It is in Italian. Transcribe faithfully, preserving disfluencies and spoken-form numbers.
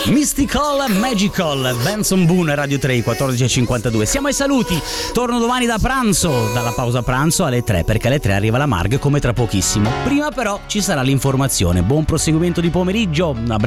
Mystical Magical, Benson Boone, Radio tre, quattordici e cinquantadue. Siamo ai saluti, torno domani da pranzo, dalla pausa pranzo alle tre, perché alle tre arriva la Marg come tra pochissimo. Prima però ci sarà l'informazione. Buon proseguimento di pomeriggio.